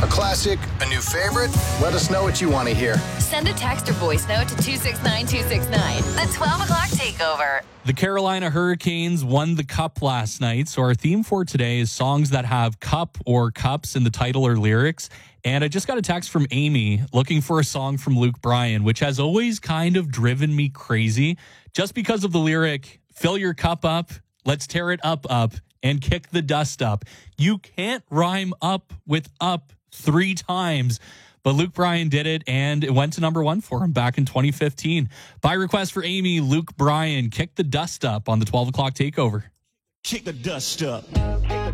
classic, a new favorite? Let us know what you want to hear. Send a text or voice note to 269-269. The 12 o'clock takeover. The Carolina Hurricanes won the Cup last night, so our theme for today is songs that have cup or cups in the title or lyrics. And I just got a text from Amy looking for a song from Luke Bryan, which has always kind of driven me crazy just because of the lyric, fill your cup up, let's tear it up, and kick the dust up. You can't rhyme up with up 3 times. But Luke Bryan did it, and it went to number 1 for him back in 2015. By request for Amy, Luke Bryan, Kick the Dust Up on the 12 o'clock takeover. Kick the dust up.